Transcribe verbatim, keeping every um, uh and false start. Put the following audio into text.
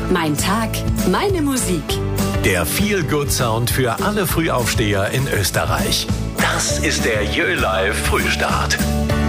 Mein Tag, meine Musik. Der Feel-Good-Sound für alle Frühaufsteher in Österreich. Das ist der Jö Live Frühstart.